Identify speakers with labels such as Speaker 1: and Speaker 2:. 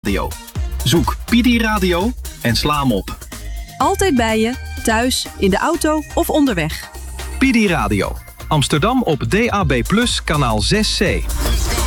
Speaker 1: Radio. Zoek PD Radio en sla hem op.
Speaker 2: Altijd bij je, thuis, in de auto of onderweg.
Speaker 1: PD Radio. Amsterdam op DAB+, kanaal 6C.